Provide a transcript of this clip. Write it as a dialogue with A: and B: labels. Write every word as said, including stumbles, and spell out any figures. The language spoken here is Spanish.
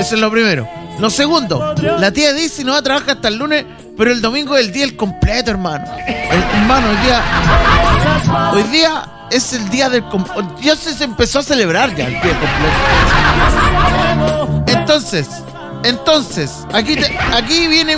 A: Eso es lo primero. Lo segundo, la tía Daisy no va a trabajar hasta el lunes, pero el domingo es el día el completo, hermano. El, hermano, el día... Hoy día es el día del... Ya se, se empezó a celebrar ya el día completo. Entonces, entonces, aquí, te, aquí viene